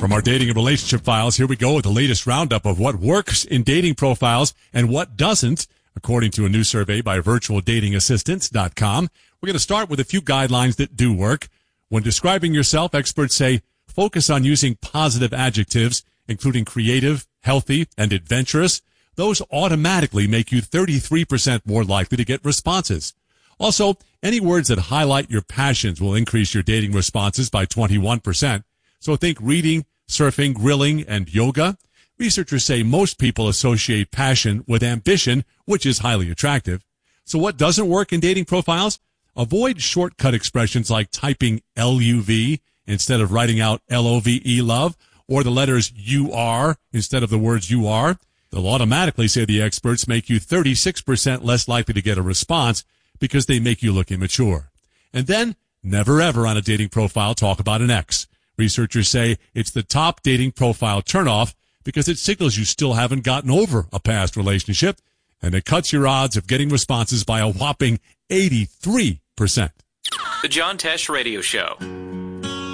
From our dating and relationship files, here we go with the latest roundup of what works in dating profiles and what doesn't, according to a new survey by virtualdatingassistants.com. We're going to start with a few guidelines that do work. When describing yourself, experts say focus on using positive adjectives, including creative, healthy, and adventurous. Those automatically make you 33% more likely to get responses. Also, any words that highlight your passions will increase your dating responses by 21%. So think reading, surfing, grilling, and yoga. Researchers say most people associate passion with ambition, which is highly attractive. So what doesn't work in dating profiles? Avoid shortcut expressions like typing LUV instead of writing out LOVE, love, or the letters UR instead of the words you are. They'll automatically, say the experts, make you 36% less likely to get a response because they make you look immature. And then, never ever on a dating profile talk about an ex. Researchers say it's the top dating profile turnoff because it signals you still haven't gotten over a past relationship, and it cuts your odds of getting responses by a whopping 83%. The John Tesh Radio Show.